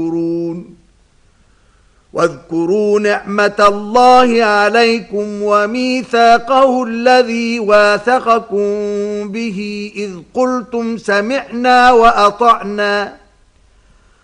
واذكروا نعمة الله عليكم وميثاقه الذي واثقكم به إذ قلتم سمعنا وأطعنا